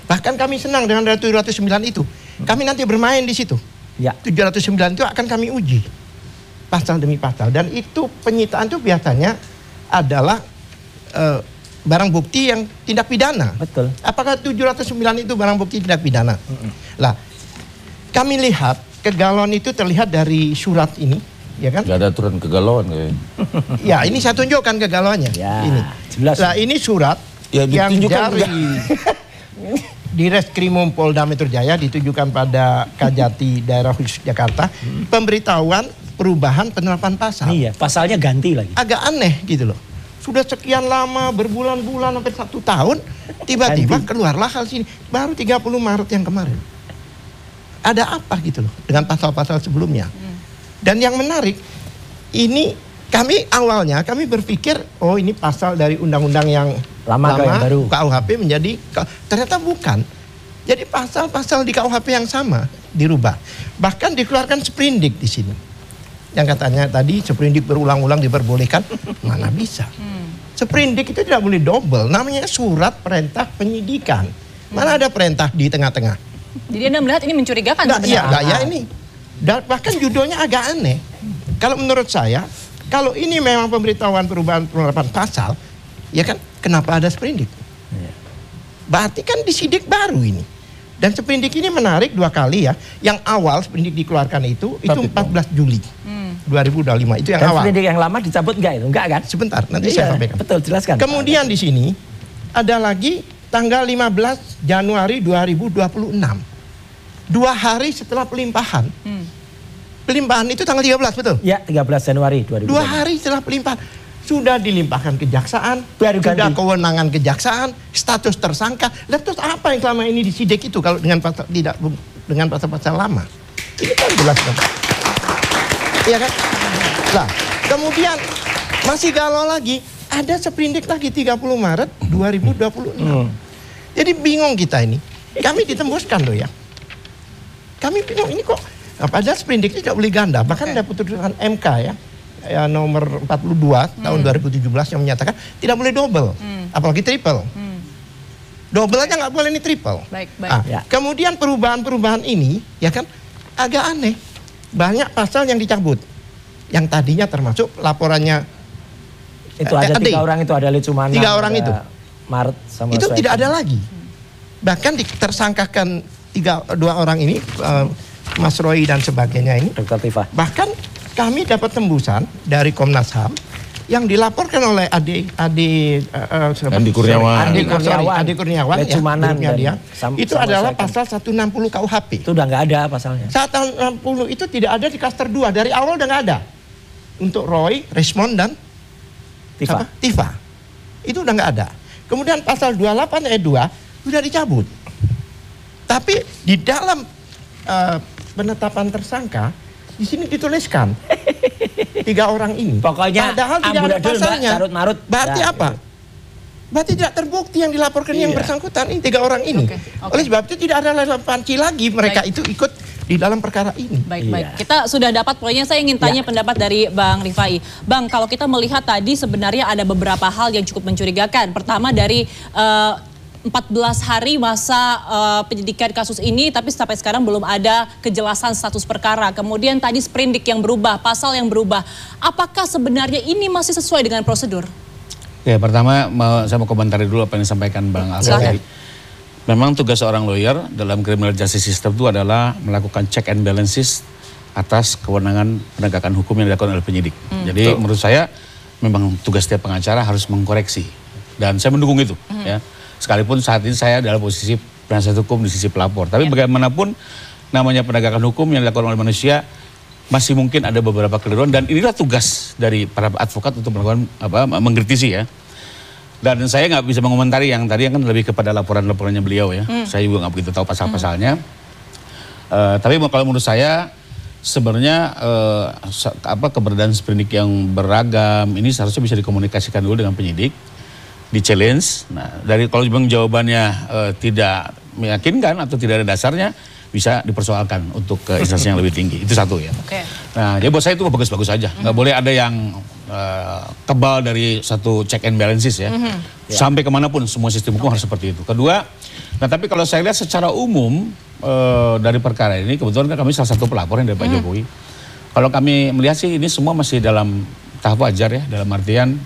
Bahkan kami senang dengan 709 itu. Kami nanti bermain di situ. Ya. 709 itu akan kami uji pasal demi pasal, dan itu penyitaan itu biasanya adalah barang bukti yang tindak pidana. Betul. Apakah 709 itu barang bukti tindak pidana? Lah, kami lihat kegalauan itu terlihat dari surat ini, ya kan? Gak ada aturan kegalauan kayaknya. Ya, ini saya tunjukkan kegalauannya. Ya, ini. jelas. Nah, ini surat Ya, yang ditunjukkan dari di Reskrimum Polda Metro Jaya ditujukan pada Kajati Daerah Khusus Jakarta, pemberitahuan perubahan penerapan pasal. Iya, pasalnya ganti lagi. Agak aneh gitu loh. Sudah sekian lama, berbulan-bulan sampai 1 tahun, tiba-tiba keluarlah hal sini. Baru 30 Maret yang kemarin. Ada apa gitu loh dengan pasal-pasal sebelumnya. Dan yang menarik, ini awalnya kami berpikir, oh ini pasal dari undang-undang yang Lama yang baru. KUHP menjadi, ternyata bukan. Jadi pasal-pasal di KUHP yang sama dirubah. Bahkan dikeluarkan sprindik di sini. Yang katanya tadi sprindik berulang-ulang diperbolehkan, mana bisa. Sprindik itu tidak boleh double, namanya surat perintah penyidikan. Mana ada perintah di tengah-tengah. Jadi Anda melihat ini mencurigakan sebenarnya? Iya, ini. Dan bahkan judulnya agak aneh. Kalau menurut saya, kalau ini memang pemberitahuan perubahan penerapan pasal, ya kan, kenapa ada sprindik? Berarti kan disidik baru ini. Dan sprindik ini menarik 2 kali ya. Yang awal sprindik dikeluarkan itu 14 Juli 2025. Itu yang Dan awal. sprindik yang lama dicabut enggak itu? Enggak kan? Sebentar, nanti saya sampaikan. Betul, jelaskan. Kemudian di sini ada lagi tanggal 15 Januari 2026. 2 hari setelah pelimpahan. Pelimpahan itu tanggal 13, betul? Ya, 13 Januari 2025. 2 hari setelah pelimpahan. Sudah dilimpahkan kejaksaan, Baru sudah ganti. kewenangan kejaksaan, status tersangka. Lalu terus apa yang selama ini disidik itu kalau dengan pasal tidak dengan pasal-pasal lama? Ini kan jelas kan? Iya kan? Nah, kemudian masih galau lagi, ada sprindik lagi 30 Maret 2026. Jadi bingung kita ini. Kami ditembuskan loh ya. Kami bingung ini kok. Nah, padahal sprindik itu tidak boleh ganda. Bahkan ada putusan MK ya nomor 42 tahun 2017 yang menyatakan tidak boleh double, apalagi triple. Double aja nggak boleh, ini triple. Baik. Kemudian perubahan-perubahan ini ya kan agak aneh. Banyak pasal yang dicabut. Yang tadinya termasuk laporannya Itu ada 3 orang itu, ada Lecumana. 3 orang itu. Maret sama Itu Sweden. tidak ada lagi. Bahkan ditersangkakan 2 orang ini, Mas Roy dan sebagainya ini. Dr. Tifa. Bahkan kami dapat tembusan dari Komnas HAM yang dilaporkan oleh Adi Kurniawan. Adi Kurniawan Lecumanan grupnya dia. Itu sama adalah Sweden. pasal 160 KUHP. Itu udah nggak ada pasalnya. Saat tahun 60 itu tidak ada di klaster 2. Dari awal udah nggak ada. Untuk Roy, Resmond dan Tifa. Itu udah nggak ada. Kemudian pasal 28 ayat 2 sudah dicabut. Tapi di dalam penetapan tersangka di sini dituliskan 3 orang ini. Pokoknya padahal tidak ada pasalnya. Carut marut. Berarti apa? Berarti tidak terbukti yang dilaporkan yang bersangkutan ini 3 orang ini. Oleh sebab itu tidak ada relevansi lagi mereka itu ikut di dalam perkara ini. Baik. Kita sudah dapat poinnya. Saya ingin tanya pendapat dari Bang Rifai. Bang, kalau kita melihat tadi sebenarnya ada beberapa hal yang cukup mencurigakan. Pertama dari 14 hari masa penyidikan kasus ini, tapi sampai sekarang belum ada kejelasan status perkara. Kemudian tadi sprindik yang berubah, pasal yang berubah. Apakah sebenarnya ini masih sesuai dengan prosedur? Ya, pertama saya mau komentari dulu apa yang disampaikan Bang Alfred tadi. Memang tugas seorang lawyer dalam criminal justice system itu adalah melakukan check and balances atas kewenangan penegakan hukum yang dilakukan oleh penyidik. Jadi menurut saya memang tugas setiap pengacara harus mengkoreksi. Dan saya mendukung itu. Ya. Sekalipun saat ini saya dalam posisi penasihat hukum di sisi pelapor. Tapi bagaimanapun namanya penegakan hukum yang dilakukan oleh manusia masih mungkin ada beberapa keliruan. Dan inilah tugas dari para advokat untuk melakukan mengkritisi ya. Dan saya nggak bisa mengomentari yang tadi kan lebih kepada laporan-laporannya beliau ya. Saya juga nggak begitu tahu pasal-pasalnya. Tapi kalau menurut saya sebenarnya keberadaan sprindik yang beragam ini seharusnya bisa dikomunikasikan dulu dengan penyidik. Di challenge, nah dari kalau memang jawabannya tidak meyakinkan atau tidak ada dasarnya, bisa dipersoalkan untuk instansi yang lebih tinggi. Itu satu ya. Nah jadi buat saya itu bagus-bagus aja. Nggak boleh ada yang kebal dari satu check and balances ya. Sampai kemanapun semua sistem hukum harus seperti itu. Kedua, nah tapi kalau saya lihat secara umum dari perkara ini, kebetulan kan kami salah satu pelapor dari Pak Jokowi. Kalau kami melihat sih ini semua masih dalam tahap wajar ya, dalam artian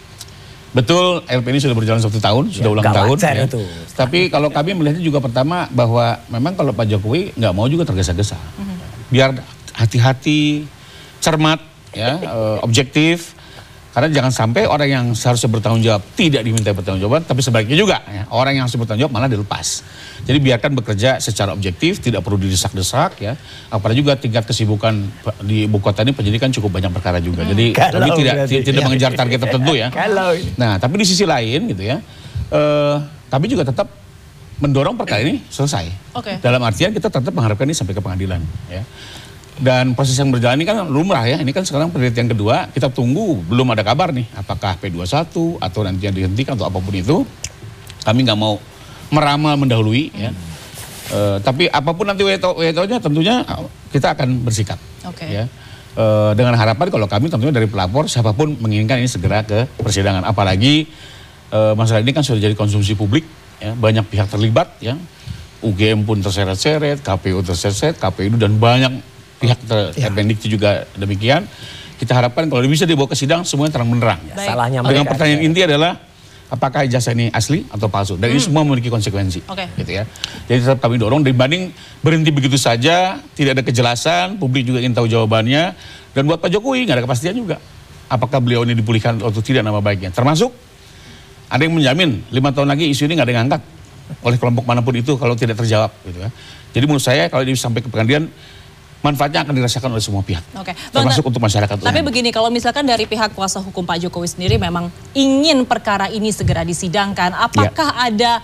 betul LP ini sudah berjalan 1 tahun, sudah ulang tahun. Ya. Tapi kalau kami melihatnya juga pertama bahwa memang kalau Pak Jokowi nggak mau juga tergesa-gesa. Biar hati-hati, cermat, ya, objektif. Karena jangan sampai orang yang seharusnya bertanggung jawab tidak diminta bertanggung jawab, tapi sebaliknya juga ya, orang yang harus bertanggung jawab malah dilepas. Jadi biarkan bekerja secara objektif, tidak perlu didesak-desak ya. Apalagi juga tingkat kesibukan di ibu kota ini penyidikan cukup banyak perkara juga. Jadi kami tidak mengejar target tertentu ya. Nah, tapi di sisi lain gitu ya, kami juga tetap mendorong perkara ini selesai. Dalam artian kita tetap mengharapkan ini sampai ke pengadilan ya. Dan proses yang berjalan ini kan lumrah ya, ini kan sekarang penelitian kedua, kita tunggu, belum ada kabar nih, apakah P21 atau nanti yang dihentikan atau apapun itu, kami nggak mau meramal mendahului ya. Tapi apapun nanti WTO-nya tentunya kita akan bersikap. Ya. Dengan harapan kalau kami tentunya dari pelapor, siapapun menginginkan ini segera ke persidangan. Apalagi masalah ini kan sudah jadi konsumsi publik, ya, banyak pihak terlibat ya. UGM pun terseret-seret, KPU terseret, KPU dan banyak pihak Kemendikti juga demikian. Kita harapkan kalau bisa dibawa ke sidang semuanya terang-menerang. Salahnya dengan pertanyaan inti adalah apakah ijazah ini asli atau palsu, dan ini semua memiliki konsekuensi. Gitu ya. Jadi tetap kami dorong dibanding berhenti begitu saja, tidak ada kejelasan, publik juga ingin tahu jawabannya, dan buat Pak Jokowi nggak ada kepastian juga apakah beliau ini dipulihkan atau tidak nama baiknya. Termasuk ada yang menjamin 5 tahun lagi isu ini nggak ada yang angkat oleh kelompok manapun itu kalau tidak terjawab. Gitu ya. Jadi menurut saya kalau ini sampai ke pengadilan, manfaatnya akan dirasakan oleh semua pihak, termasuk untuk masyarakat. Tapi begini, kalau misalkan dari pihak kuasa hukum Pak Jokowi sendiri memang ingin perkara ini segera disidangkan, apakah ada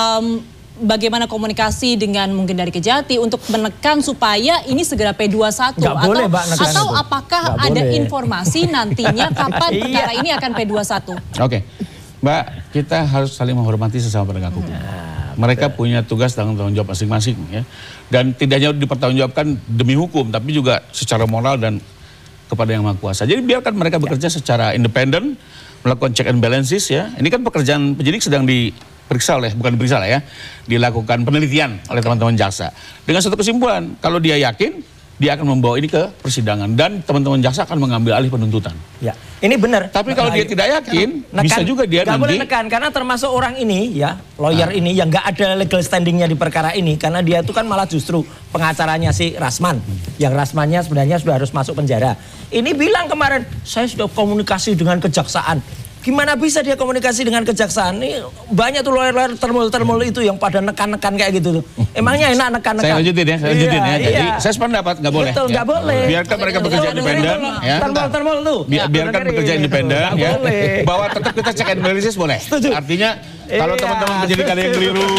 bagaimana komunikasi dengan mungkin dari Kejati untuk menekan supaya ini segera P21? Atau apakah ada informasi nantinya kapan perkara ini akan P21? Mbak, kita harus saling menghormati sesama penegak hukum. Mereka punya tugas dan tanggung jawab masing-masing ya. Dan tidak hanya dipertanggungjawabkan demi hukum, tapi juga secara moral dan kepada Yang Maha Kuasa. Jadi biarkan mereka bekerja secara independen, melakukan check and balances ya. Ini kan pekerjaan penyidik sedang diperiksa oleh, bukan diperiksa lah ya, dilakukan penelitian oleh teman-teman jaksa. Dengan satu kesimpulan, kalau dia yakin, dia akan membawa ini ke persidangan dan teman-teman jaksa akan mengambil alih penuntutan. Ya, ini benar. Tapi kalau dia tidak yakin, bisa juga dia nanti. Gak boleh nekan, karena termasuk orang ini ya, lawyer ini yang nggak ada legal standingnya di perkara ini, karena dia itu kan malah justru pengacaranya si Rasman, yang Rasmannya sebenarnya sudah harus masuk penjara. Ini bilang kemarin, saya sudah komunikasi dengan kejaksaan. Gimana bisa dia komunikasi dengan kejaksaan? Ini banyak tuh lawyer-lawyer termul itu yang pada nekan-nekan kayak gitu tuh. Emangnya enak nekan-nekan? Saya lanjutin ya, Jadi saya sependapat nggak boleh. Betul, nggak boleh. Biarkan mereka bekerja independen. Termul tuh. Biarkan bekerja independen ya. Bahwa tetap kita check and balances boleh. Artinya kalau teman-teman penyidik ada yang keliru,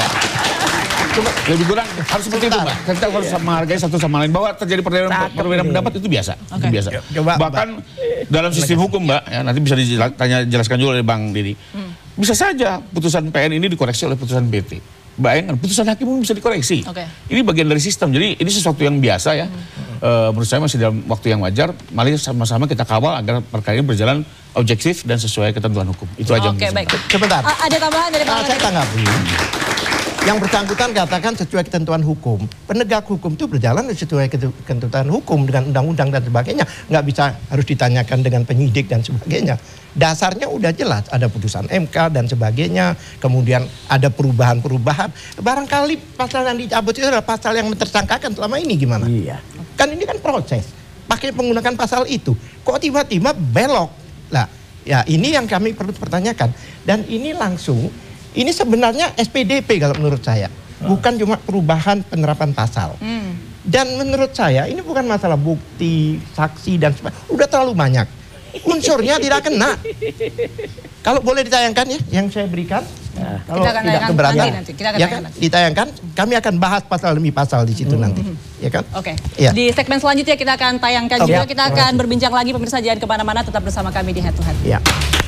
lebih kurang harus seperti itu, Mbak. Kita harus menghargai satu sama lain, bahwa terjadi perbedaan pendapat itu biasa. Itu biasa. Bahkan dalam sistem hukum, Mbak, ya, nanti bisa dijelaskan juga oleh Bang Didi. Bisa saja putusan PN ini dikoreksi oleh putusan PT. Bayangkan, putusan hakim pun bisa dikoreksi. Ini bagian dari sistem. Jadi ini sesuatu yang biasa ya. Menurut saya masih dalam waktu yang wajar. Mari sama-sama kita kawal agar perkara ini berjalan objektif dan sesuai ketentuan hukum. Itu aja. Baik. Sebentar. Ada tambahan dari Bang? Saya tanggapi. Yang bersangkutan katakan sesuai ketentuan hukum. Penegak hukum itu berjalan sesuai ketentuan hukum dengan undang-undang dan sebagainya. Nggak bisa harus ditanyakan dengan penyidik dan sebagainya. Dasarnya udah jelas, ada putusan MK dan sebagainya. Kemudian ada perubahan-perubahan. Barangkali pasal yang dicabut itu adalah pasal yang mentersangkakan selama ini gimana? Iya. Kan ini kan proses. Pakai menggunakan pasal itu. Kok tiba-tiba belok? Lah, ya ini yang kami perlu pertanyakan. Dan ini langsung, ini sebenarnya SPDP kalau menurut saya. Bukan cuma perubahan penerapan pasal. Dan menurut saya ini bukan masalah bukti, saksi dan sebagainya. Udah terlalu banyak. Unsurnya tidak kena. Kalau boleh ditayangkan ya yang saya berikan. Kalau kita akan tidak keberatan, ya kan, ditayangkan. Kami akan bahas pasal demi pasal di situ nanti. Ya kan? Ya. Di segmen selanjutnya kita akan tayangkan juga. Kita akan berbincang lagi, pemirsa, jangan kemana-mana, tetap bersama kami di Head to Head. Ya.